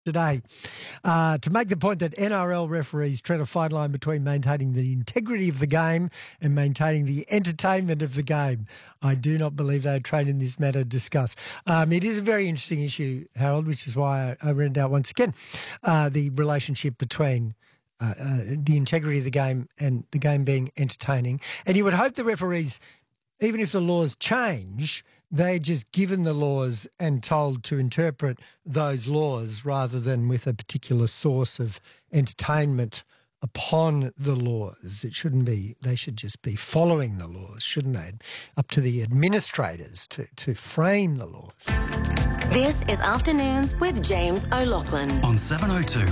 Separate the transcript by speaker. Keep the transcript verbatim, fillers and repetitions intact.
Speaker 1: today uh, to make the point that N R L referees tread a fine line between maintaining the integrity of the game and maintaining the entertainment of the game. I do not believe they are trained in this matter. Discuss. Um, it is a very interesting issue, Harold, which is why I, I read it out once again, uh, the relationship between uh, uh, the integrity of the game and the game being entertaining. And you would hope the referees, even if the laws change, they're just given the laws and told to interpret those laws rather than with a particular source of entertainment upon the laws. It shouldn't be, they should just be following the laws, shouldn't they? Up to the administrators to, to frame the laws.
Speaker 2: This is Afternoons with James O'Loughlin
Speaker 3: on seven oh two